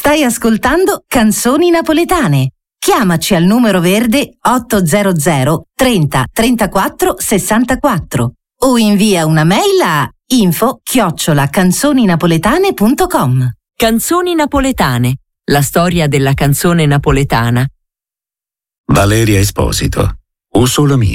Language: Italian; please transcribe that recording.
Stai ascoltando Canzoni Napoletane. Chiamaci al numero verde 800 30 34 64 o invia una mail a info@canzoninapoletane.com. Canzoni Napoletane, la storia della canzone napoletana. Valeria Esposito, O Sole Mio.